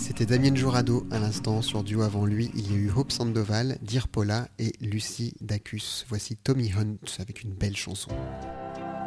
C'était Damien Jurado à l'instant sur Duo. Avant lui, il y a eu Hope Sandoval, Dear Paula et Lucy Dacus. Voici Tommy Hunt avec une belle chanson.